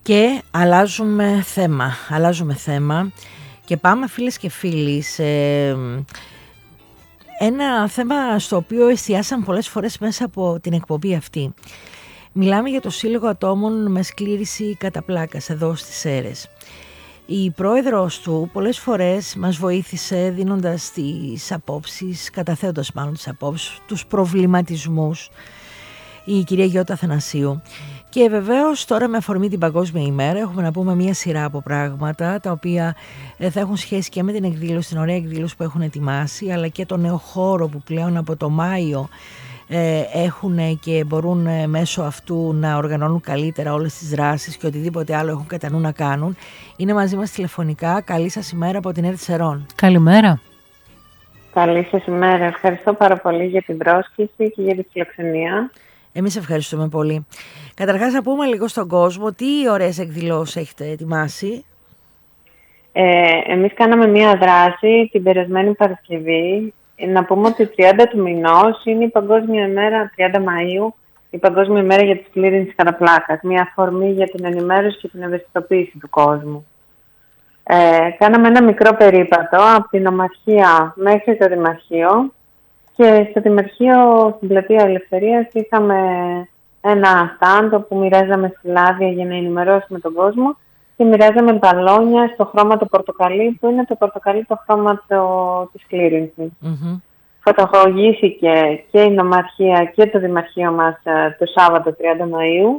Και αλλάζουμε θέμα και πάμε, φίλες και φίλοι, σε ένα θέμα στο οποίο εστιάσαμε πολλές φορές μέσα από την εκπομπή αυτή. Μιλάμε για το Σύλλογο Ατόμων με Σκλήρυνση κατά πλάκας εδώ στις Σέρρες. Η πρόεδρος του πολλές φορές μας βοήθησε δίνοντας τις απόψεις, καταθέτοντας μάλλον τις απόψεις, τους προβληματισμούς, η κυρία Γιώτα Αθανασίου. Και βεβαίως τώρα με αφορμή την Παγκόσμια ημέρα έχουμε να πούμε μια σειρά από πράγματα τα οποία θα έχουν σχέση και με την εκδήλωση, την ωραία εκδήλωση που έχουν ετοιμάσει, αλλά και το νέο χώρο που πλέον από το Μάιο έχουν και μπορούν μέσω αυτού να οργανώνουν καλύτερα όλες τις δράσεις και οτιδήποτε άλλο έχουν κατά νου να κάνουν. Είναι μαζί μας τηλεφωνικά. Καλή σας ημέρα από την ΕΡΤ Σερών. Καλημέρα. Καλή σας ημέρα. Ευχαριστώ πάρα πολύ για την πρόσκληση και για τη φιλοξενία. Εμείς ευχαριστούμε πολύ. Καταρχάς να πούμε λίγο στον κόσμο τι ωραίες εκδηλώσεις έχετε ετοιμάσει. Εμείς κάναμε μία δράση την περασμένη Παρασκευή. Να πούμε ότι 30 του μηνός είναι η Παγκόσμια ημέρα, 30 Μαΐου, η Παγκόσμια ημέρα για τη σκλήρυνση κατά πλάκας. Μία αφορμή για την ενημέρωση και την ευαισθητοποίηση του κόσμου. Κάναμε ένα μικρό περίπατο από την Ομαρχία μέχρι το Δημαρχείο και στο Δημαρχείο στην Πλατεία Ελευθερίας είχαμε ένα stand όπου μοιράζαμε φυλάδια για να ενημερώσουμε τον κόσμο και μοιράζαμε μπαλόνια στο χρώμα το πορτοκαλί, που είναι το πορτοκαλί το χρώμα της σκλήρυνσης. Mm-hmm. Φωτογραφήθηκε και η Νομαρχία και το Δημαρχείο μας το Σάββατο 30 Μαΐου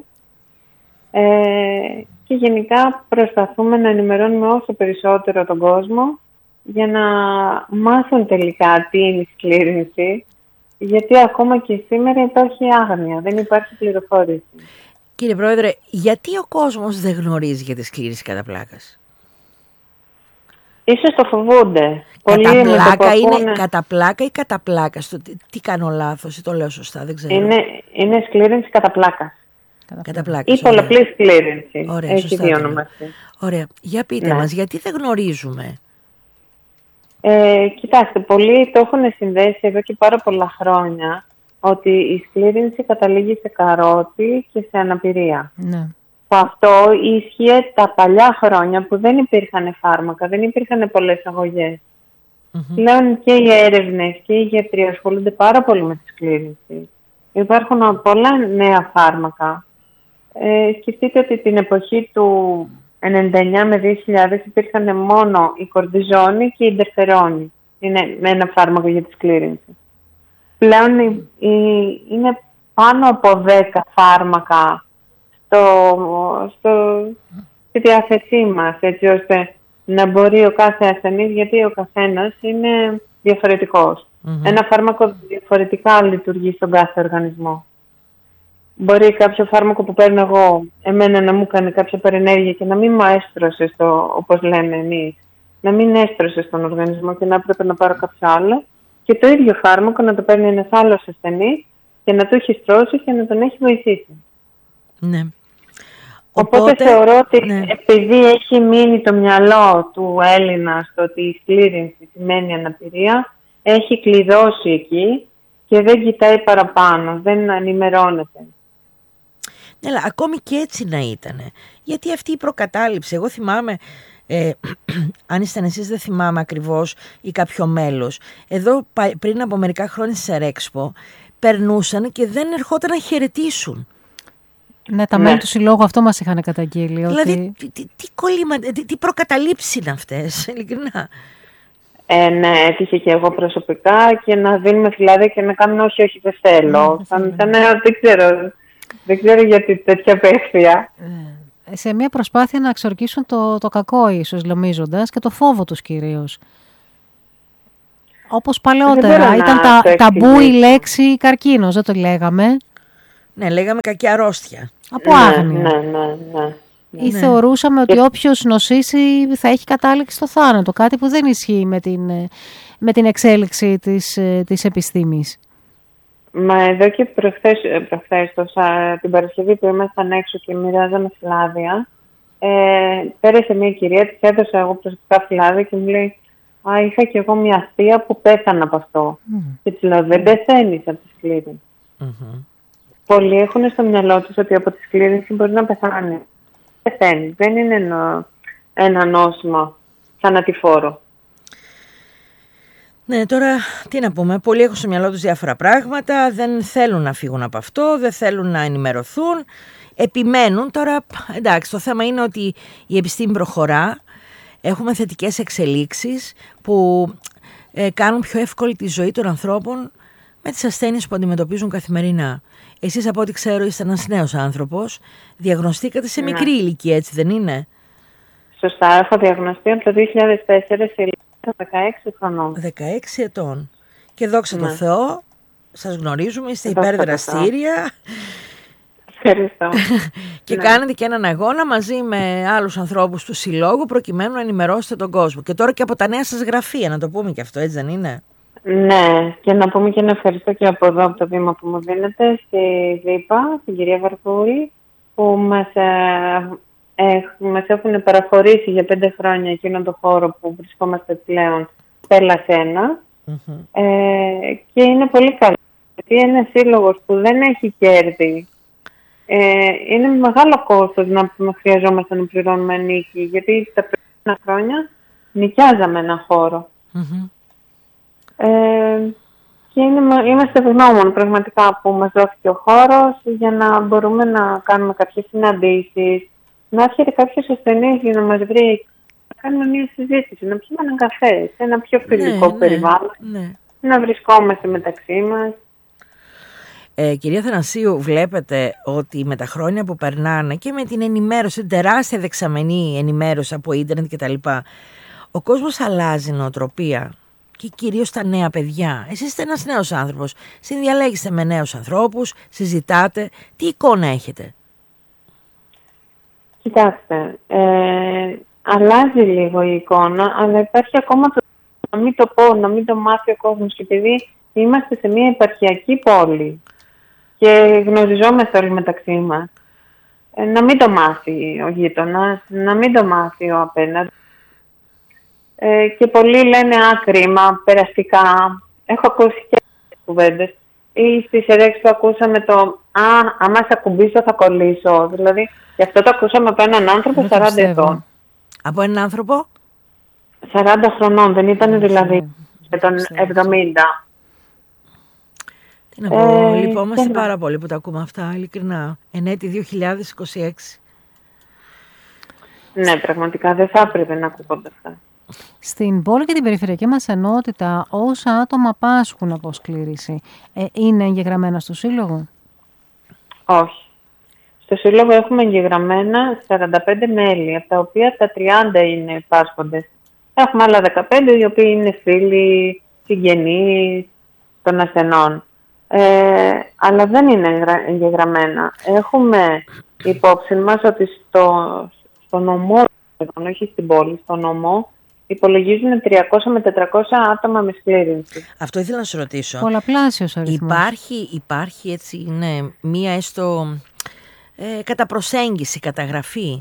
και γενικά προσπαθούμε να ενημερώνουμε όσο περισσότερο τον κόσμο για να μάθουν τελικά τι είναι η σκλήρυνση, γιατί ακόμα και σήμερα υπάρχει άγνοια, δεν υπάρχει πληροφόρηση. Κύριε Πρόεδρε, γιατί ο κόσμος δεν γνωρίζει για τη σκλήρυνση κατά πλάκας? Ίσως το φοβούνται. Κατά πλάκα είναι κατά πλάκα ή κατά πλάκα? Τι κάνω λάθος ή το λέω σωστά, δεν ξέρω. Είναι σκλήρυνση κατά πλάκας. Κατά πλάκας. Ή πολλαπλή σκλήρυνση. Ωραία, έχει σωστά, δύο ονομασίες. Ωραία. Για πείτε μας, γιατί δεν γνωρίζουμε? Κοιτάξτε, πολλοί το έχουν συνδέσει εδώ και πάρα πολλά χρόνια ότι η σκλήρυνση καταλήγει σε καρότη και σε αναπηρία. Ναι. Αυτό ίσχυε τα παλιά χρόνια που δεν υπήρχαν φάρμακα, δεν υπήρχαν πολλές αγωγές. Mm-hmm. Πλέον και οι έρευνες και οι γιατροί ασχολούνται πάρα πολύ με τη σκλήρυνση. Υπάρχουν πολλά νέα φάρμακα. Σκεφτείτε ότι την εποχή του 99 με 2000 υπήρχαν μόνο η κορτιζόνη και η Ιντερφερόνη. Είναι με ένα φάρμακο για τη σκλήρυνση. Πλέον είναι πάνω από 10 φάρμακα στη διάθεσή μας, έτσι ώστε να μπορεί ο κάθε ασθενής, γιατί ο καθένας είναι διαφορετικός. Mm-hmm. Ένα φάρμακο διαφορετικά λειτουργεί στον κάθε οργανισμό. Μπορεί κάποιο φάρμακο που παίρνω εγώ, εμένα να μου κάνει κάποια παρενέργεια και να μην μου έστρωσε, όπως λέμε εμείς, να μην έστρωσε στον οργανισμό και να έπρεπε να πάρω κάποιο άλλο, και το ίδιο φάρμακο να το παίρνει ένας άλλος ασθενής και να το έχει στρώσει και να τον έχει βοηθήσει. Ναι. Οπότε θεωρώ ότι επειδή έχει μείνει το μυαλό του Έλληνα στο ότι η σκλήρυνση σημαίνει αναπηρία, έχει κλειδώσει εκεί και δεν κοιτάει παραπάνω, δεν ενημερώνεται. Ναι, αλλά ακόμη και έτσι να ήτανε. Γιατί αυτή η προκατάληψη, εγώ θυμάμαι, αν ήσταν εσείς δεν θυμάμαι ακριβώς ή κάποιο μέλος, εδώ πριν από μερικά χρόνια στη Σερέξπο περνούσαν και δεν ερχόταν να χαιρετήσουν. Ναι, τα μέλη του συλλόγου αυτό μας είχαν καταγγείλει. Δηλαδή, τι προκαταλήψεις είναι αυτές, ειλικρινά. Ναι, έτυχε και εγώ προσωπικά και να δίνουμε φυλάδια και να κάνουμε όχι, δεν θέλω. Δεν ξέρω γιατί τέτοια απέχθεια. Σε μια προσπάθεια να εξορκίσουν το κακό ίσως, νομίζοντας, και το φόβο τους κυρίως. Όπως παλαιότερα ήταν ταμπού η λέξη καρκίνος, δεν το λέγαμε. Ναι, λέγαμε κακή αρρώστια. Από άγνοια. Ναι. Ή θεωρούσαμε ότι όποιος νοσήσει θα έχει κατάληξη στο θάνατο. Κάτι που δεν ισχύει με την εξέλιξη της επιστήμης. Μα εδώ και προχθές την Παρασκευή που ήμασταν έξω και μοιράζαμε φυλάδια, πέρασε μια κυρία, της έδωσα εγώ προσωπικά φυλάδια και μου λέει είχα και εγώ μια θεία που πέθανε από αυτό. Και της λέω, δεν πεθαίνεις από τη σκλήρυνση. Πολλοί έχουν στο μυαλό τους ότι από τη σκλήρυνση μπορεί να πεθάνει. πεθαίνεις. Δεν είναι ένα νόσημα θανατηφόρο. Ναι, τώρα τι να πούμε, πολλοί έχουν στο μυαλό τους διάφορα πράγματα, δεν θέλουν να φύγουν από αυτό, δεν θέλουν να ενημερωθούν, επιμένουν. Τώρα, εντάξει, το θέμα είναι ότι η επιστήμη προχωρά, έχουμε θετικές εξελίξεις που κάνουν πιο εύκολη τη ζωή των ανθρώπων με τις ασθένειες που αντιμετωπίζουν καθημερινά. Εσείς, από ό,τι ξέρω, είστε ένας νέος άνθρωπος, διαγνωστήκατε σε μικρή ηλικία, έτσι δεν είναι? Σωστά, έχω διαγνωστεί από το 2004 σε ηλικία 16 χρονών. 16 ετών. Και δόξα τω Θεώ, σας γνωρίζουμε, είστε υπερδραστήρια. Ευχαριστώ. Και κάνετε και έναν αγώνα μαζί με άλλους ανθρώπους του Συλλόγου προκειμένου να ενημερώσετε τον κόσμο. Και τώρα και από τα νέα σας γραφεία, να το πούμε και αυτό, έτσι δεν είναι? Ναι, και να πούμε και ένα ευχαριστώ και από εδώ, από το βήμα που μου δίνετε, στη ΔΥΠΑ, την κυρία Βαρκούρη, που μας έχουν παραχωρήσει για 5 χρόνια εκείνον τον χώρο που βρισκόμαστε πλέον, Πέλλας 1. Και είναι πολύ καλό, γιατί ένα σύλλογος που δεν έχει κέρδη, είναι μεγάλο κόστος να χρειαζόμαστε να πληρώνουμε νίκη, γιατί τα προηγούμενα χρόνια νοικιάζαμε ένα χώρο. Και είμαστε ευγνώμων πραγματικά που μας δόθηκε ο χώρος για να μπορούμε να κάνουμε κάποιες συναντήσεις, να έρχεται κάποιος ασθενής για να μας βρει, να κάνουμε μια συζήτηση, να πιούμε έναν καφέ σε ένα πιο φιλικό περιβάλλον, να βρισκόμαστε μεταξύ μας. Κυρία Θανασίου, βλέπετε ότι με τα χρόνια που περνάνε και με την ενημέρωση, την τεράστια δεξαμενή ενημέρωση από ίντερνετ κτλ., ο κόσμος αλλάζει νοοτροπία και κυρίως τα νέα παιδιά. Εσείς είστε ένας νέος άνθρωπος, συνδιαλέγεστε με νέους ανθρώπους, συζητάτε. Τι εικόνα έχετε? Κοιτάξτε, αλλάζει λίγο η εικόνα, αλλά υπάρχει ακόμα το να μην το πω, να μην το μάθει ο κόσμος. Και επειδή είμαστε σε μια επαρχιακή πόλη και γνωριζόμαστε όλοι μεταξύ μας, να μην το μάθει ο γείτονας, να μην το μάθει ο απέναντι. Και πολλοί λένε κρίμα, περαστικά. Έχω ακούσει και κουβέντες. Ή στις ερέξεις που ακούσαμε το άμα σε ακουμπήσω θα κολλήσω. Δηλαδή, γι' αυτό το ακούσαμε από έναν άνθρωπο 40 ετών. Από έναν άνθρωπο? 40 χρονών, δεν ήταν δηλαδή με τον 70. Τι να πω, λυπόμαστε πάρα πολύ που τα ακούμε αυτά, ειλικρινά. Εν έτη 2026. Ναι, πραγματικά δεν θα έπρεπε να ακούγονται αυτά. Στην πόλη και την περιφερειακή μας ενότητα, όσα άτομα πάσχουν από σκλήρυνση, είναι εγγεγραμμένα στο Σύλλογο? Όχι. Στο Σύλλογο έχουμε εγγεγραμμένα 45 μέλη, από τα οποία τα 30 είναι πάσχοντες. Έχουμε άλλα 15, οι οποίοι είναι φίλοι, συγγενείς των ασθενών. Αλλά δεν είναι εγγεγραμμένα. Έχουμε υπόψη μας ότι στο νομό, όχι στην πόλη, στο νομό, υπολογίζουν 300 με 400 άτομα με σκλήρυνση. Αυτό ήθελα να σου ρωτήσω. Πολλαπλάσιος αριθμός. Υπάρχει έτσι, ναι, μία έστω κατά προσέγγιση, καταγραφή?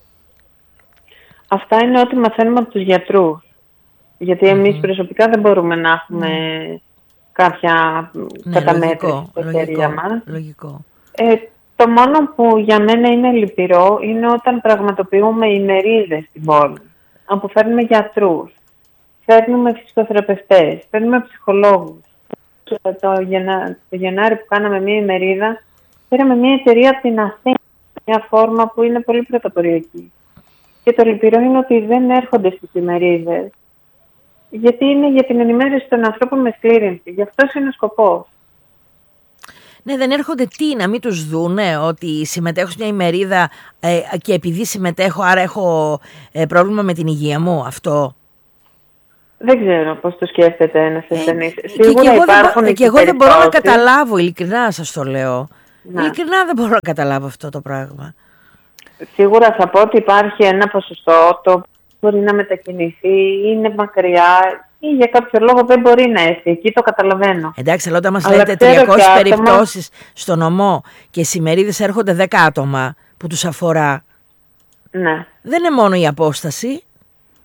Αυτά είναι ό,τι μαθαίνουμε από τους γιατρούς. Γιατί εμείς προσωπικά δεν μπορούμε να έχουμε κάποια καταμέτρηση στα χέρια μας. Λογικό. Το μόνο που για μένα είναι λυπηρό είναι όταν πραγματοποιούμε ημερίδες στην πόλη. Όπου φέρνουμε γιατρούς, φέρνουμε φυσικοθεραπευτές, φέρνουμε ψυχολόγους. Το Γενάρη που κάναμε μια ημερίδα, φέραμε μια εταιρεία από την Αθήνα, μια φόρμα που είναι πολύ πρωτοποριακή. Και το λυπηρό είναι ότι δεν έρχονται στις ημερίδες, γιατί είναι για την ενημέρωση των ανθρώπων με σκλήρυνση. Γι' αυτός είναι ο σκοπός. Ναι, δεν έρχονται να μην τους δούνε ότι συμμετέχω σε μια ημερίδα και επειδή συμμετέχω άρα έχω πρόβλημα με την υγεία μου, αυτό? Δεν ξέρω πώς το σκέφτεται ένας ασθενής. Σίγουρα υπάρχουν και εγώ δεν μπορώ να καταλάβω, ειλικρινά σας το λέω. Ναι. Ειλικρινά δεν μπορώ να καταλάβω αυτό το πράγμα. Σίγουρα θα πω ότι υπάρχει ένα ποσοστό το μπορεί να μετακινηθεί, είναι μακριά ή για κάποιο λόγο δεν μπορεί να έρθει. Εκεί το καταλαβαίνω. Εντάξει, αλλά όταν μας λέτε 300 περιπτώσεις στο νομό και στις ημερίδες έρχονται 10 άτομα που τους αφορά, ναι, δεν είναι μόνο η απόσταση.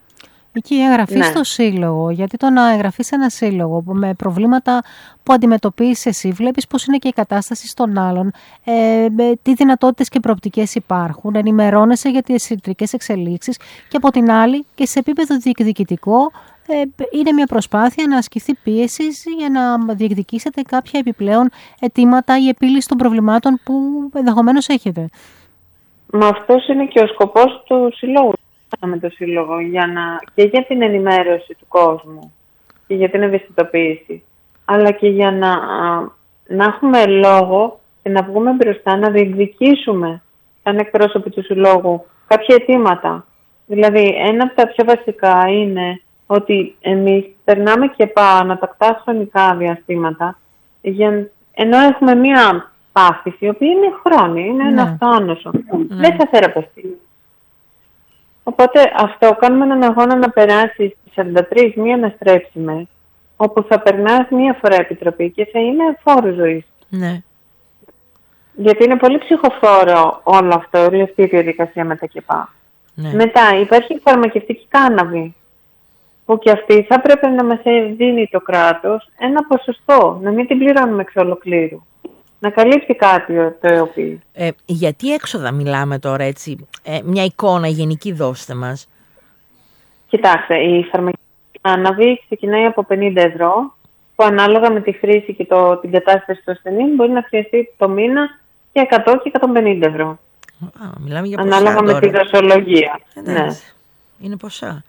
Εκεί η εγγραφή στο σύλλογο, γιατί το να εγγραφεί σε ένα σύλλογο με προβλήματα που αντιμετωπίζεις εσύ, βλέπεις πώς είναι και η κατάσταση των άλλων, τι δυνατότητες και προοπτικές υπάρχουν, ενημερώνεσαι για τις ιατρικές εξελίξεις και από την άλλη και σε επίπεδο διεκδικητικό είναι μια προσπάθεια να ασκηθεί πίεση για να διεκδικήσετε κάποια επιπλέον αιτήματα ή επίλυση των προβλημάτων που ενδεχομένως έχετε. Μα αυτός είναι και ο σκοπός του συλλόγου. Με το σύλλογο και για την ενημέρωση του κόσμου και για την ευαισθητοποίηση, αλλά και για να έχουμε λόγο και να βγούμε μπροστά, να διεκδικήσουμε σαν εκπρόσωποι του συλλόγου κάποια αιτήματα. Δηλαδή, ένα από τα πιο βασικά είναι ότι εμείς περνάμε και ανατακτά χρονικά διαστήματα, ενώ έχουμε μία πάθηση, η οποία είναι χρόνη, είναι ένα αυτόνοσο. Δεν θα θεραπευτεί. Οπότε αυτό κάνουμε έναν αγώνα να περάσει στις 43 μία αναστρέψιμες, όπου θα περνάς μία φορά επιτροπή και θα είναι φόρο ζωής. Ναι. Γιατί είναι πολύ ψυχοφόρο όλο αυτό, όλη αυτή η διαδικασία με τα ΚΕΠΑ. Ναι. Μετά υπάρχει η φαρμακευτική κάναβη, που και αυτή θα πρέπει να μας δίνει το κράτος ένα ποσοστό, να μην την πληρώνουμε εξ ολοκλήρου. Να καλύψει κάτι το ΕΟΠΗ. Γιατί έξοδα μιλάμε τώρα, έτσι, μια εικόνα γενική δώστε μας. Κοιτάξτε, η φαρμακευτική άναβη ξεκινάει από 50 ευρώ, που ανάλογα με τη χρήση και την κατάσταση του ασθενή μπορεί να χρειαστεί το μήνα και 100 και 150 ευρώ. Μιλάμε για ποσά ανάλογα τώρα. Με τη δοσολογία. Ναι. Είναι ποσά.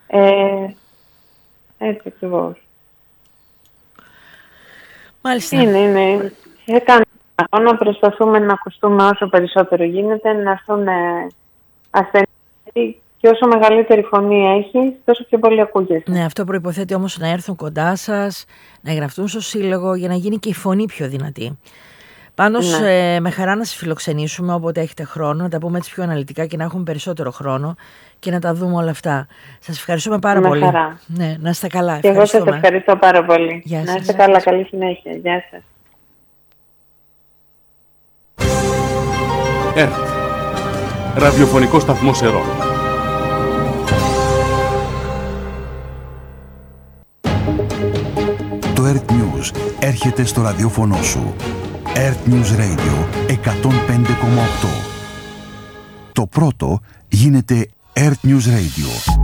Έτσι ακριβώς. Μάλιστα. Είναι. Να προσπαθούμε να ακουστούμε όσο περισσότερο γίνεται, να έρθουν ασθενείς και όσο μεγαλύτερη φωνή έχει, τόσο πιο πολύ ακούγεσαι. Ναι, αυτό προϋποθέτει όμως να έρθουν κοντά σας, να εγγραφτούν στο σύλλογο για να γίνει και η φωνή πιο δυνατή. Πάντως, με χαρά να σας φιλοξενήσουμε όποτε έχετε χρόνο, να τα πούμε έτσι πιο αναλυτικά και να έχουμε περισσότερο χρόνο και να τα δούμε όλα αυτά. Σας ευχαριστούμε πάρα πολύ. Με χαρά. Ναι, να είστε καλά. Και εγώ σας ευχαριστώ πάρα πολύ. Γεια σας. Να είστε καλά, καλή συνέχεια. Γεια σας. ΕΡΤ, ραδιοφωνικό σταθμό Σερών. Το ΕΡΤ News έρχεται στο ραδιόφωνο σου. ΕΡΤ News Radio 105,8. Το πρώτο γίνεται ΕΡΤ News Radio.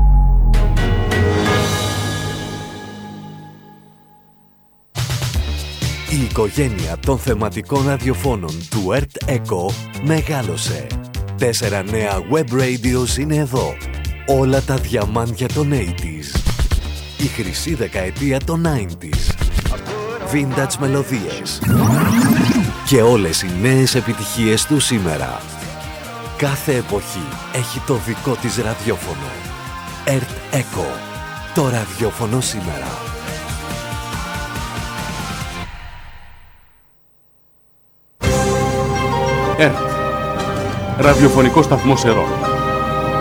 Η οικογένεια των θεματικών ραδιοφώνων του ΕΡΤ ΕΚΟ μεγάλωσε. 4 νέα web radios είναι εδώ. Όλα τα διαμάντια των 80s. Η χρυσή δεκαετία των 90s. Vintage μελωδίες. Και όλες οι νέες επιτυχίες του σήμερα. Κάθε εποχή έχει το δικό της ραδιόφωνο. ΕΡΤ ΕΚΟ. Το ραδιόφωνο σήμερα. ΕΡΤ, ραδιοφωνικό σταθμό Σερών.